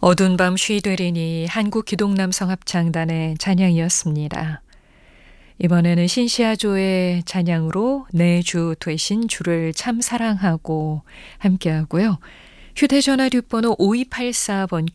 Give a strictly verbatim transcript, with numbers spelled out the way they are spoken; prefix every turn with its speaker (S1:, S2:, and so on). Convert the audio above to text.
S1: 어두운 밤 쉬되리니 한국기독남성합창단의 찬양이었습니다. 이번에는 신시아조의 찬양으로 내 주 되신 주를 참 사랑하고 함께하고요. 휴대전화 뒷번호 오이팔사 번